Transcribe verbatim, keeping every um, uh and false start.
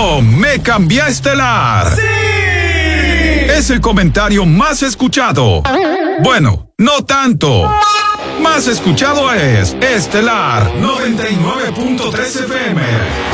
¡Oh, me cambié a Estelar! ¡Sí! Es el comentario más escuchado. Bueno, no tanto. Más escuchado es Estelar noventa y nueve punto tres F M.